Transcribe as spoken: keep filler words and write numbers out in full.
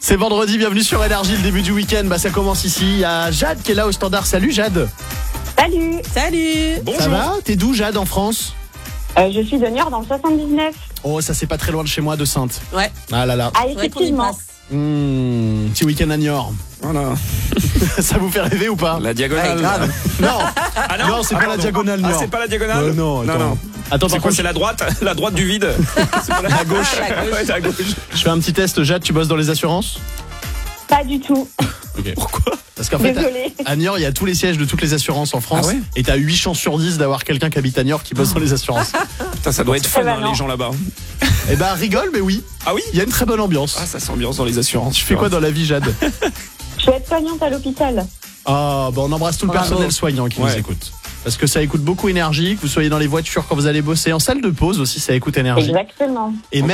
C'est vendredi, bienvenue sur Énergie, le début du week-end. Bah, ça commence ici. Il y a Jade qui est là au standard. Salut Jade. Salut. Salut. Bonjour. Ça va? T'es d'où Jade en France? euh, Je suis de Niort dans le soixante-dix-neuf. Oh, ça c'est pas très loin de chez moi, de Sainte. Ouais. Ah là là. Ah, effectivement. Mmh, petit week-end à Niort. Voilà. Ça vous fait rêver ou pas? La diagonale. Ouais, grave. Non, Ah non, c'est Ah, pas la pardon. diagonale Niort. Ah, c'est pas la diagonale. Euh, non, non, attends. non. Attends, C'est par quoi? contre, C'est la droite, la droite du vide. C'est pas la... la gauche. La gauche. Ouais, c'est la gauche. Je fais un petit test. Jade, tu bosses dans les assurances? Pas du tout. Ok. Pourquoi? Parce qu'en fait, Désolée. à Niort, il y a tous les sièges de toutes les assurances en France. Ah ouais Et t'as huit chances sur dix d'avoir quelqu'un qui habite à Niort qui bosse dans les assurances. Putain, ça doit être fun, Eh ben hein, non. les gens là-bas. Eh ben, rigole, mais oui. Ah oui? Il y a une très bonne ambiance. Ah, ça s'ambiance dans les assurances. Tu fais quoi dans la vie, Jade? Je suis aide-soignante à l'hôpital. Ah, bah on embrasse tout le Bravo. personnel soignant qui nous Ouais. écoute. Parce que ça écoute beaucoup Énergie, que vous soyez dans les voitures quand vous allez bosser, en salle de pause aussi, ça écoute Énergie. Exactement. Et même